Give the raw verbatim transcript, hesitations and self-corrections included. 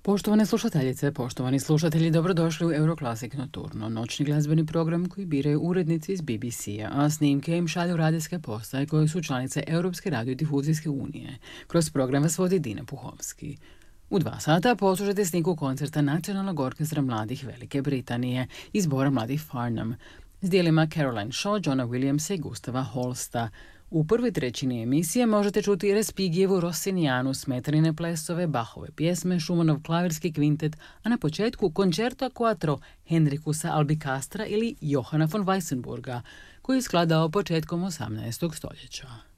Poštovane slušateljice, poštovani slušatelji, dobrodošli u Euroclassic Nocturno, noćni glazbeni program koji biraju urednici iz B B C-a, a snimke im šalju radijske postaje koje su članice Europske radiodifuzijske unije. Kroz program vas vodi Dina Puhovski. U dva sata poslušajte snimku koncerta Nacionalnog orkestra mladih Velike Britanije i zbora mladih Farnham s dijelima Caroline Shaw, Johna Williamsa i Gustava Holsta. U prvoj trećini emisije možete čuti Respigijevu Rossinijanu, Smetranine plesove, Bachove pjesme, Schumannov klavirski kvintet, a na početku Concerto a quattro Henrikusa Albicastra ili Johana von Weissenburga, koji je skladao početkom osamnaestog stoljeća.